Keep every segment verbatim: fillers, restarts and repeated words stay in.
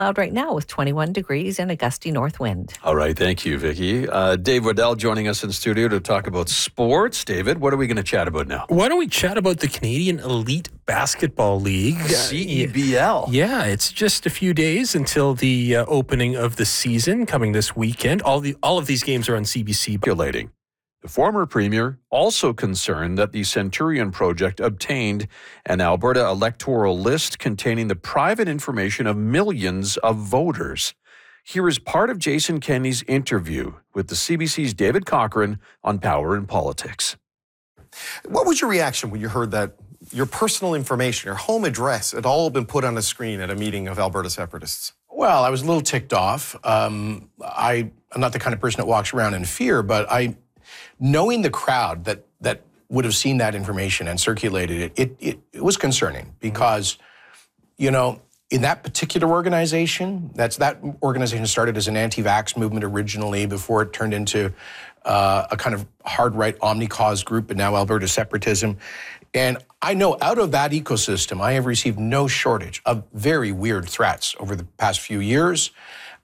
Cloud right now with twenty-one degrees and a gusty north wind. All right, thank you, Vicki. Uh, Dave Waddell joining us in studio to talk about sports. David, what are we going to chat about now? Why don't we chat about the Canadian Elite Basketball League? C E B L. Yeah, it's just a few days until the uh, opening of the season coming this weekend. All the all of these games are on C B C. The former premier also concerned that the Centurion Project obtained an Alberta electoral list containing the private information of millions of voters. Here is part of Jason Kenney's interview with the C B C's David Cochrane on Power and Politics. What was your reaction when you heard that your personal information, your home address, had all been put on a screen at a meeting of Alberta separatists? Well, I was a little ticked off. Um, I, I'm not the kind of person that walks around in fear, but I, knowing the crowd that that would have seen that information and circulated it, it, it, it was concerning because, you know, in that particular organization, that's that organization started as an anti-vax movement originally before it turned into uh, a kind of hard-right omni-cause group, and now Alberta separatism. And I know out of that ecosystem, I have received no shortage of very weird threats over the past few years.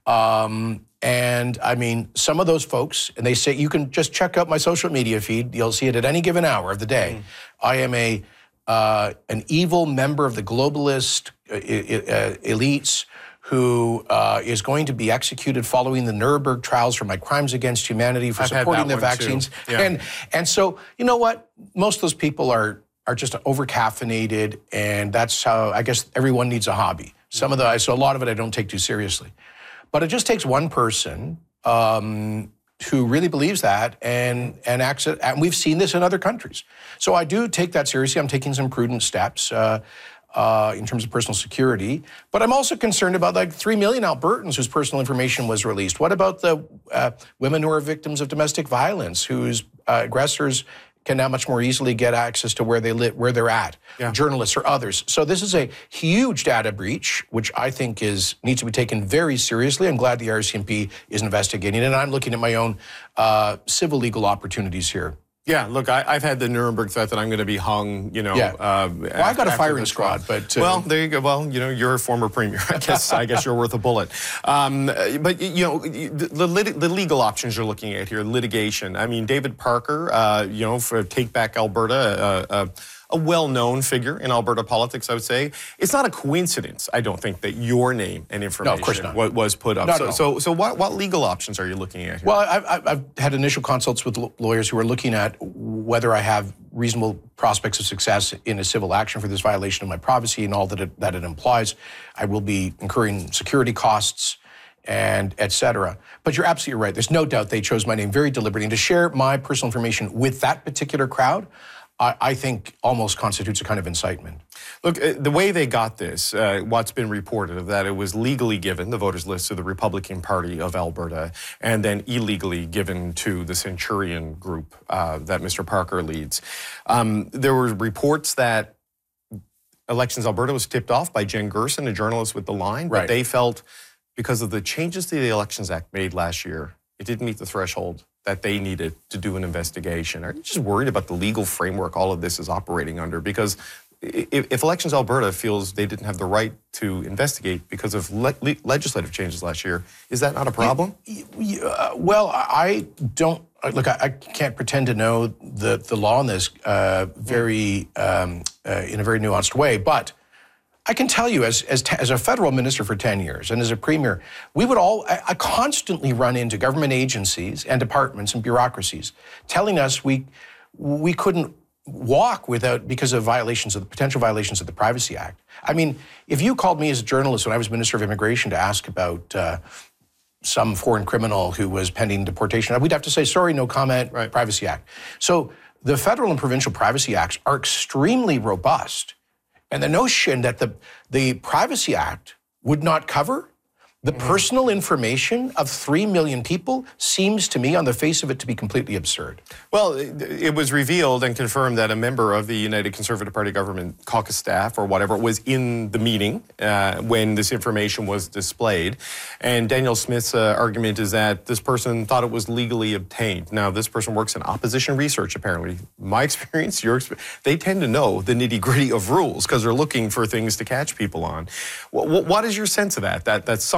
Um, and I mean, some of those folks, and they say, you can just check out my social media feed. You'll see it at any given hour of the day. Mm. I am a uh, an evil member of the globalist uh, uh, elites who uh, is going to be executed following the Nuremberg trials for my crimes against humanity for I've supporting the vaccines. Yeah. And and so, you know what? Most of those people are are just over-caffeinated, and that's how, I guess, everyone needs a hobby. Some of the, so a lot of it I don't take too seriously. But it just takes one person um, who really believes that and and acts it, and we've seen this in other countries. So I do take that seriously. I'm taking some prudent steps uh, uh, in terms of personal security. But I'm also concerned about like three million Albertans whose personal information was released. What about the uh, women who are victims of domestic violence, whose uh, aggressors can now much more easily get access to where they live, where they're at, yeah. journalists or others. So this is a huge data breach, which I think is needs to be taken very seriously. I'm glad the R C M P is investigating it, and I'm looking at my own uh, civil legal opportunities here. Yeah, look, I, I've had the Nuremberg threat that I'm going to be hung, you know. Yeah. Uh, well, I've got a firing squad, but... Uh, well, there you go. Well, you know, you're a former premier. I guess I guess you're worth a bullet. Um, but, you know, the, the, the legal options you're looking at here, litigation. I mean, David Parker, uh, you know, for Take Back Alberta, uh, uh, a well-known figure in Alberta politics, I would say. It's not a coincidence, I don't think, that your name and information no, of course not. Was, was put up. Not so, at all. so, so what, what legal options are you looking at here? Well, I've, I've had initial consults with lawyers who are looking at whether I have reasonable prospects of success in a civil action for this violation of my privacy and all that it, that it implies. I will be incurring security costs and et cetera. But you're absolutely right. There's no doubt they chose my name very deliberately. And to share my personal information with that particular crowd, I think almost constitutes a kind of incitement. Look, the way they got this, uh, what's been reported, that it was legally given, the voters list, to the Republican Party of Alberta, and then illegally given to the Centurion group uh, that Mister Parker leads. Um, there were reports that Elections Alberta was tipped off by Jen Gerson, a journalist with The Line, right. but they felt because of the changes to the Elections Act made last year, it didn't meet the threshold that they needed to do an investigation. Are you just worried about the legal framework all of this is operating under? Because if, if Elections Alberta feels they didn't have the right to investigate because of le- le- legislative changes last year, is that not a problem? Uh, well, I don't, look, I, I can't pretend to know the, the law on this uh, very, um, uh, in a very nuanced way, but I can tell you, as as, as a federal minister for ten years and as a premier, we would all, I, I constantly run into government agencies and departments and bureaucracies telling us we we couldn't walk without, because of violations of the potential violations of the Privacy Act. I mean, if you called me as a journalist when I was Minister of Immigration to ask about uh, some foreign criminal who was pending deportation, we'd have to say, sorry, no comment, right. Privacy Act. So the federal and provincial Privacy Acts are extremely robust. And the notion that the, the Privacy Act would not cover The personal information of three million people seems to me, on the face of it, to be completely absurd. Well, it, it was revealed and confirmed that a member of the United Conservative Party government caucus staff or whatever was in the meeting uh, when this information was displayed. And Danielle Smith's uh, argument is that this person thought it was legally obtained. Now, this person works in opposition research, apparently. My experience, your experience, they tend to know the nitty-gritty of rules because they're looking for things to catch people on. What, what is your sense of that? That, that